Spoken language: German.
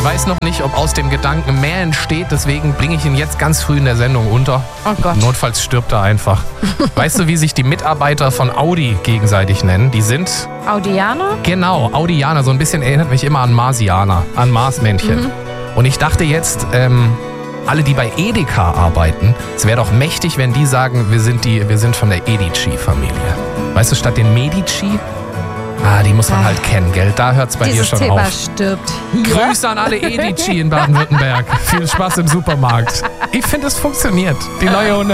weiß noch nicht, ob aus dem Gedanken mehr entsteht, deswegen bringe ich ihn jetzt ganz früh in der Sendung unter. Oh Gott. Notfalls stirbt er einfach. Weißt du, wie sich die Mitarbeiter von Audi gegenseitig nennen? Die sind... Audianer? Genau, Audianer. So ein bisschen erinnert mich immer an Marsianer, an Marsmännchen. Und ich dachte jetzt, alle, die bei Edeka arbeiten, es wäre doch mächtig, wenn die sagen, wir sind von der Edici-Familie. Weißt du, statt den Medici... die muss man halt kennen, gell? Da hört's bei dir schon Thema auf. stirbt hier. Grüße an alle Edici in Baden-Württemberg. Viel Spaß im Supermarkt. Ich finde, es funktioniert. Die neue